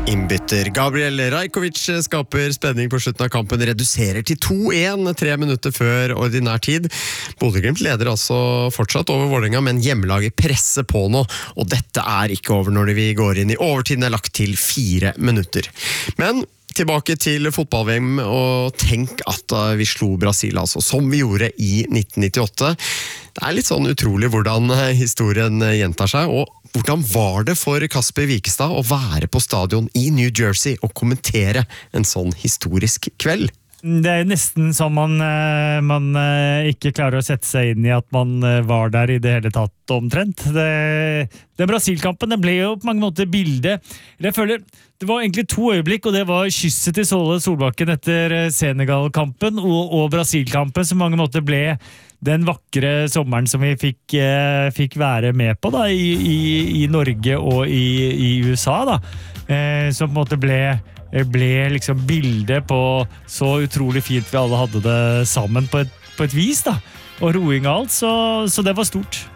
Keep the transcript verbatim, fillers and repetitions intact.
Innbytter Gabriel Rajkovic skaper spenning på slutten av kampen, reduserer til to en tre minutter før ordinær tid. Bodø/Glimt leder altså fortsatt over Vålerenga, men hjemmelaget presser på nå, og dette er ikke over når vi går inn i overtiden er lagt til fire minutter. Men tilbake til fotball-V M, og tenk at vi slo Brasil, altså, som vi gjorde i nitten nittiåtte. Det er litt sånn utrolig hvordan historien gjentar seg, og hvordan var det for Kasper Wikestad å være på stadion i New Jersey og kommentere en sånn historisk kveld? Det er jo nesten som man, man ikke klarer å sette seg inn i at man var der i det hele tatt omtrent. Det, den Brasil-kampen, det ble jo på mange måter bildet. Jeg føler, det var egentlig to øyeblikk, og det var kysset til Ståle Solbakken etter Senegal-kampen og, og Brasil-kampen, som på mange måter ble den vakre sommeren som vi fikk, eh, fikk være med på da, i, i, i Norge og i, i U S A, da. Eh, som på en måte ble, ble liksom bildet på så utrolig fint vi alle hadde det sammen på et, på et vis, da. Og roing og alt, så, så det var stort.